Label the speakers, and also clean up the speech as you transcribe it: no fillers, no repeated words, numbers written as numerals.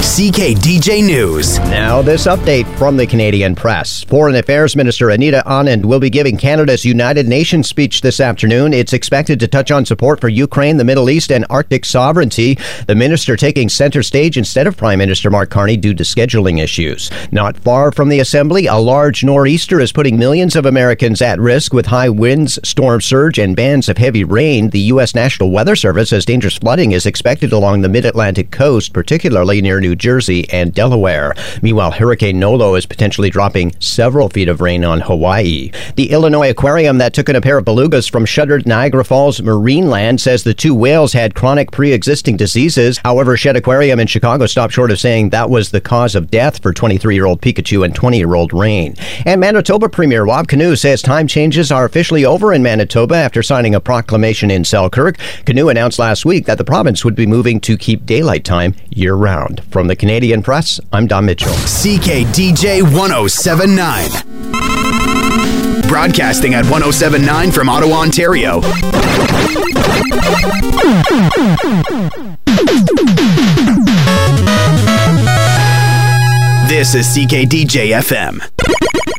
Speaker 1: CKDJ News.
Speaker 2: Now, this update from the Canadian press. Foreign Affairs Minister Anita Anand will be giving Canada's United Nations speech this afternoon. It's expected to touch on support for Ukraine, the Middle East, and Arctic sovereignty. The minister taking center stage instead of Prime Minister Mark Carney due to scheduling issues. Not far from the Assembly, a large nor'easter is putting millions of Americans at risk with high winds, storm surge, and bands of heavy rain. The U.S. National Weather Service says dangerous flooding is expected along the mid-Atlantic coast, particularly near New Jersey and Delaware. Meanwhile, Hurricane Nolo is potentially dropping several feet of rain on Hawaii. The Illinois aquarium that took in a pair of belugas from shuttered Niagara Falls Marineland says the two whales had chronic pre-existing diseases. However, Shedd Aquarium in Chicago stopped short of saying that was the cause of death for 23-year-old Pikachu and 20-year-old Rain. And Manitoba Premier Wab Kinew says time changes are officially over in Manitoba after signing a proclamation in Selkirk. Kinew announced last week that the province would be moving to keep daylight time year-round. From the Canadian Press, I'm Don Mitchell.
Speaker 1: CKDJ 1079. Broadcasting at 1079 from Ottawa, Ontario. This is CKDJ FM.